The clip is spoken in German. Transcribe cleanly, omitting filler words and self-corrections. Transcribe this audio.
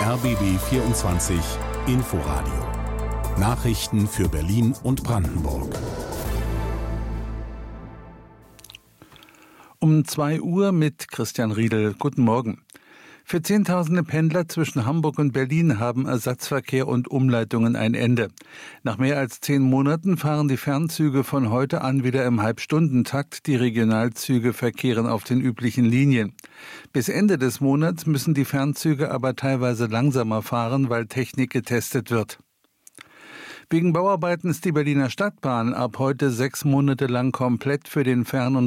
RBB 24 Inforadio. Nachrichten für Berlin und Brandenburg. Um 2 Uhr mit Christian Riedel. Guten Morgen. Für Zehntausende Pendler zwischen Hamburg und Berlin haben Ersatzverkehr und Umleitungen ein Ende. Nach mehr als 10 Monaten fahren die Fernzüge von heute an wieder im Halbstundentakt. Die Regionalzüge verkehren auf den üblichen Linien. Bis Ende des Monats müssen die Fernzüge aber teilweise langsamer fahren, weil Technik getestet wird. Wegen Bauarbeiten ist die Berliner Stadtbahn ab heute 6 Monate lang komplett für den Fern- und